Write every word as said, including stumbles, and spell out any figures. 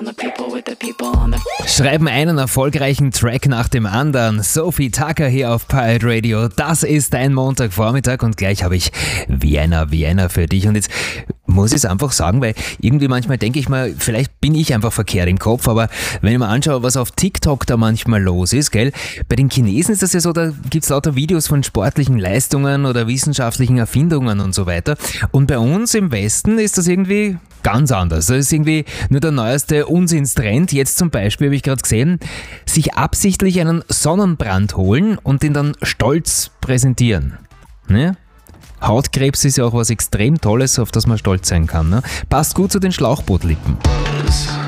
Schreiben einen erfolgreichen Track nach dem anderen. Sophie Tucker hier auf Pirate Radio. Das ist dein Montagvormittag und gleich habe ich Vienna, Vienna für dich. Und jetzt muss ich es einfach sagen, weil irgendwie manchmal denke ich mal, vielleicht bin ich einfach verkehrt im Kopf, aber wenn ich mir anschaue, was auf TikTok da manchmal los ist, gell, bei den Chinesen ist das ja so, da gibt es lauter Videos von sportlichen Leistungen oder wissenschaftlichen Erfindungen und so weiter. Und bei uns im Westen ist das irgendwie ganz anders. Das ist irgendwie nur der neueste Unsinnstrend. Jetzt zum Beispiel habe ich gerade gesehen, sich absichtlich einen Sonnenbrand holen und den dann stolz präsentieren. Ne? Hautkrebs ist ja auch was extrem Tolles, auf das man stolz sein kann. Ne? Passt gut zu den Schlauchbootlippen.